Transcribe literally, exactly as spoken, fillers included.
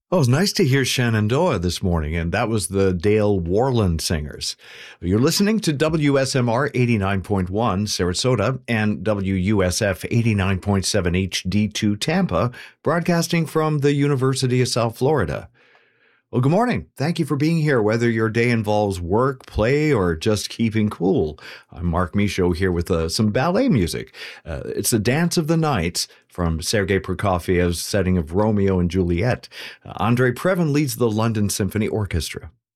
Oh, it's nice to hear Shenandoah this morning, and that was the Dale Warland Singers. You're listening to W S M R eighty-nine point one Sarasota and W U S F eighty-nine point seven H D two Tampa, broadcasting from the University of South Florida. Well, good morning. Thank you for being here, whether your day involves work, play, or just keeping cool. I'm Mark Michaud here with uh, some ballet music. Uh, it's the Dance of the Nights from Sergei Prokofiev's setting of Romeo and Juliet. Uh, Andrei Previn leads the London Symphony Orchestra.